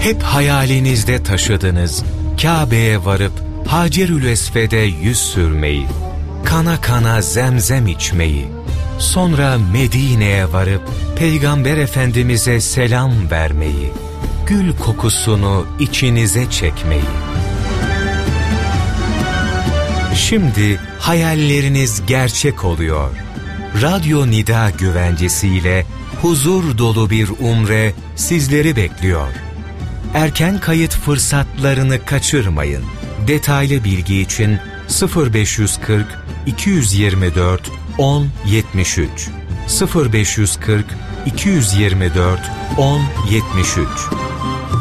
hep hayalinizde taşıdınız. Kabe'ye varıp Hacerül Esved'e yüz sürmeyi, kana kana zemzem içmeyi, sonra Medine'ye varıp Peygamber Efendimiz'e selam vermeyi, gül kokusunu içinize çekmeyi. Şimdi hayalleriniz gerçek oluyor. Radyo Nida güvencesiyle huzur dolu bir umre sizleri bekliyor. Erken kayıt fırsatlarını kaçırmayın. Detaylı bilgi için 0540 224 1073 0540 224 1073